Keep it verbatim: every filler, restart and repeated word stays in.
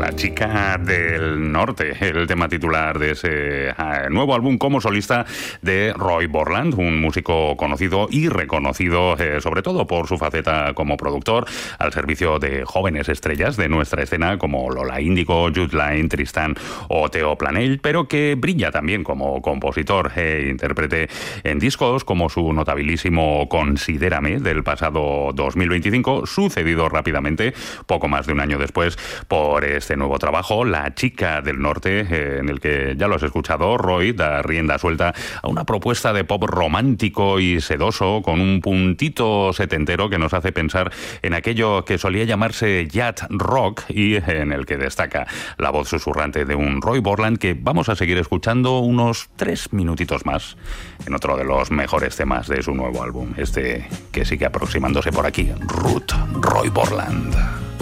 La chica del norte, el tema titular de ese uh, nuevo álbum como solista de Roy Borland, un músico conocido y reconocido eh, sobre todo por su faceta como productor al servicio de jóvenes estrellas de nuestra escena como Lola Índigo, Jude Line, Tristan o Theo Planell, pero que brilla también como compositor e intérprete en discos como su notabilísimo Considérame del pasado dos mil veinticinco, sucedido rápidamente, poco más de un año después, por este nuevo trabajo, La chica del norte, eh, en el que ya lo has escuchado, Roy da rienda suelta a una propuesta de pop romántico y sedoso con un puntito setentero que nos hace pensar en aquello que solía llamarse yacht rock y en el que destaca la voz susurrante de un Roy Borland que vamos a seguir escuchando unos tres minutitos más en otro de los mejores temas de su nuevo álbum, este que sigue aproximándose por aquí, Ruth, Roy Borland.